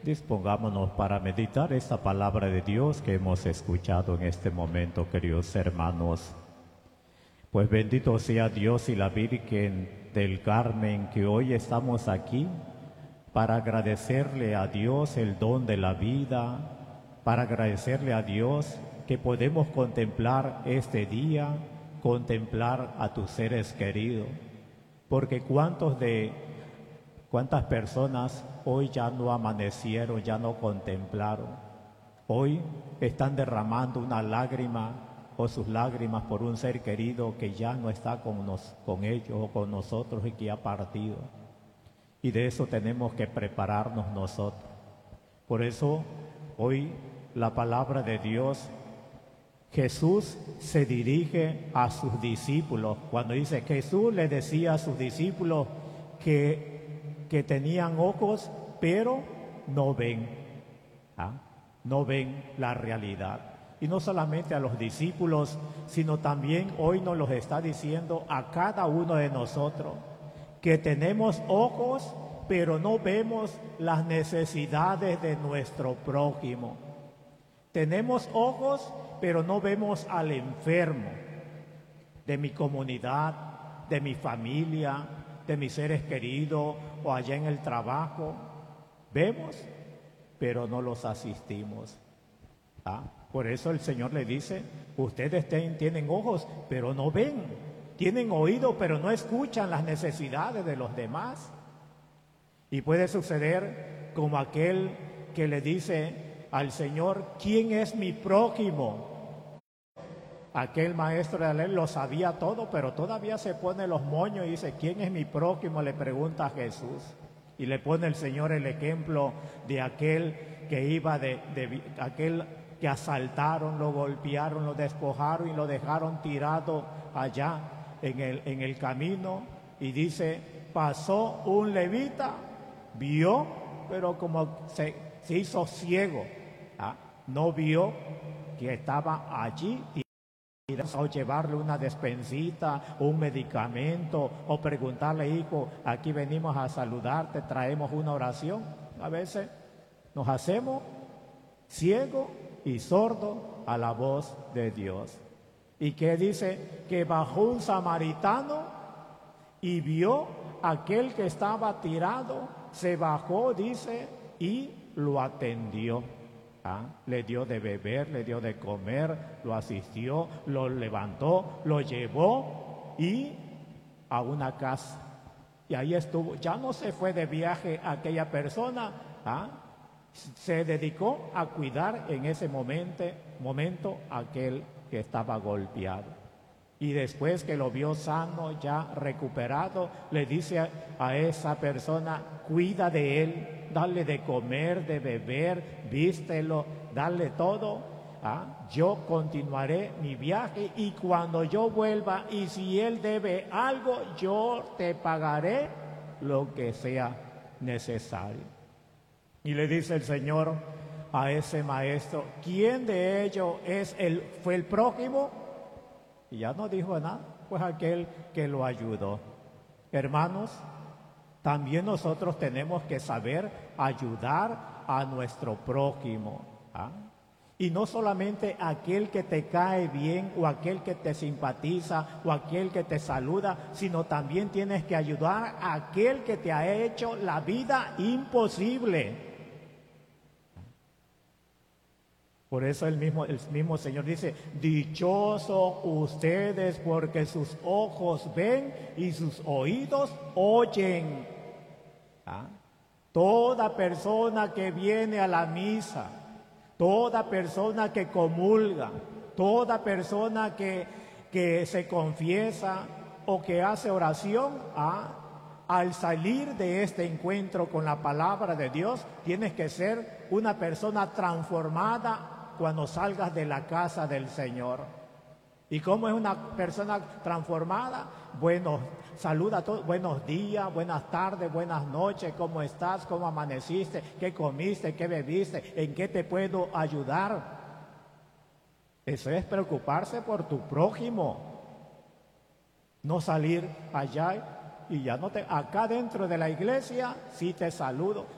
Dispongámonos para meditar esta palabra de Dios que hemos escuchado en este momento, queridos hermanos. Pues bendito sea Dios y la Virgen del Carmen, que hoy estamos aquí para agradecerle a Dios el don de la vida, para agradecerle a Dios que podemos contemplar este día, contemplar a tus seres queridos, porque ¿cuántas personas hoy ya no amanecieron, ya no contemplaron? Hoy están derramando una lágrima o sus lágrimas por un ser querido que ya no está con ellos o con nosotros y que ha partido. Y de eso tenemos que prepararnos nosotros. Por eso hoy la palabra de Dios, Jesús se dirige a sus discípulos. Cuando dice Jesús le decía a sus discípulos que tenían ojos, pero no ven, no ven la realidad. Y no solamente a los discípulos, sino también hoy nos los está diciendo a cada uno de nosotros, que tenemos ojos, pero no vemos las necesidades de nuestro prójimo. Tenemos ojos, pero no vemos al enfermo de mi comunidad, de mi familia, de mis seres queridos o allá en el trabajo. Vemos, pero no los asistimos. Por eso el Señor le dice, ustedes tienen ojos, pero no ven. Tienen oído, pero no escuchan las necesidades de los demás. Y puede suceder como aquel que le dice al Señor, ¿quién es mi prójimo? Aquel maestro de la ley lo sabía todo, pero todavía se pone los moños y dice, ¿quién es mi prójimo? Le pregunta a Jesús. Y le pone el Señor el ejemplo de aquel que iba aquel que asaltaron, lo golpearon, lo despojaron y lo dejaron tirado allá en el camino. Y dice, pasó un levita, vio, pero como se hizo ciego, no vio que estaba allí o llevarle una despensita, un medicamento, o preguntarle, hijo, aquí venimos a saludarte, traemos una oración. A veces nos hacemos ciegos y sordos a la voz de Dios. ¿Y qué dice? Que bajó un samaritano y vio aquel que estaba tirado, se bajó, dice, y lo atendió. Le dio de beber, le dio de comer, lo asistió, lo levantó, lo llevó y a una casa. Y ahí estuvo, ya no se fue de viaje aquella persona, se dedicó a cuidar en ese momento aquel que estaba golpeado. Y después que lo vio sano, ya recuperado, le dice a esa persona, cuida de él, dale de comer, de beber, vístelo, dale todo. Yo continuaré mi viaje y cuando yo vuelva y si él debe algo, yo te pagaré lo que sea necesario. Y le dice el Señor a ese maestro, ¿quién de ellos fue el prójimo? Y ya no dijo nada, pues aquel que lo ayudó. Hermanos, también nosotros tenemos que saber ayudar a nuestro prójimo. Y no solamente aquel que te cae bien o aquel que te simpatiza o aquel que te saluda, sino también tienes que ayudar a aquel que te ha hecho la vida imposible. Por eso el mismo Señor dice, dichosos ustedes porque sus ojos ven y sus oídos oyen. Toda persona que viene a la misa, toda persona que comulga, toda persona que se confiesa o que hace oración, al salir de este encuentro con la palabra de Dios, tienes que ser una persona transformada cuando salgas de la casa del Señor. ¿Y cómo es una persona transformada? Bueno, saluda a todos, buenos días, buenas tardes, buenas noches, ¿cómo estás? ¿Cómo amaneciste? ¿Qué comiste? ¿Qué bebiste? ¿En qué te puedo ayudar? Eso es preocuparse por tu prójimo. No salir allá y ya no acá dentro de la iglesia sí te saludo,